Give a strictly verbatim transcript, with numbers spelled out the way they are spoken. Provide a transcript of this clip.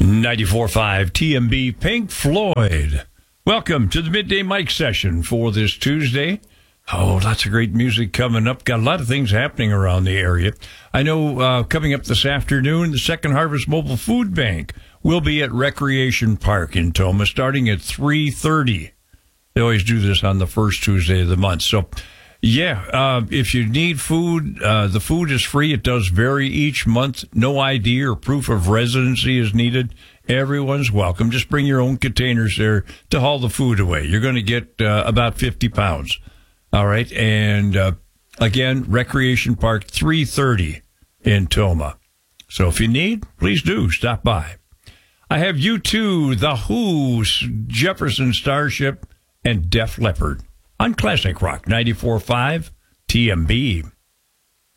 ninety-four point five T M B, Pink Floyd. Welcome to the Midday Mic session for this Tuesday. Oh, lots of great music coming up. Got a lot of things happening around the area. I know uh, coming up this afternoon, the Second Harvest Mobile Food Bank will be at Recreation Park in Tomah starting at three thirty. They always do this on the first Tuesday of the month. So, yeah, uh, if you need food, uh, the food is free. It does vary each month. No I D or proof of residency is needed. Everyone's welcome. Just bring your own containers there to haul the food away. You're going to get uh, about fifty pounds. All right. And uh, again, Recreation Park, three thirty in Tomah. So if you need, please do stop by. I have U two, The Who, Jefferson Starship, and Def Leppard on Classic Rock ninety-four point five T M B.